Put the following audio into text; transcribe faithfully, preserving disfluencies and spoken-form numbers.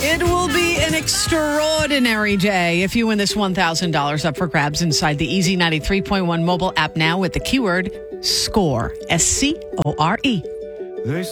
It will be an extraordinary day if you win this one thousand dollars up for grabs inside the Easy ninety-three point one mobile app now with the keyword SCORE. S C O R E. They